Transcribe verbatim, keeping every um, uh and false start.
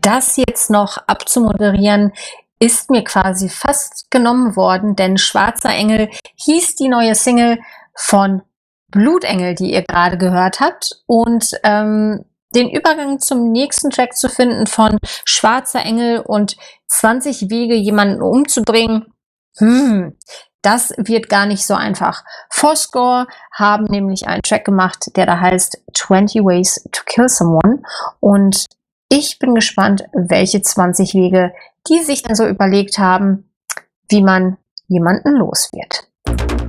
Das jetzt noch abzumoderieren, ist mir quasi fast genommen worden, denn „Schwarzer Engel“ hieß die neue Single von Blutengel, die ihr gerade gehört habt. Und, ähm, den Übergang zum nächsten Track zu finden von „Schwarzer Engel“ und „zwanzig Wege, jemanden umzubringen“, hm, das wird gar nicht so einfach. Fourscore haben nämlich einen Track gemacht, der da heißt „twenty Ways to Kill Someone“, und ich bin gespannt, welche zwanzig Wege die sich denn so überlegt haben, wie man jemanden los wird.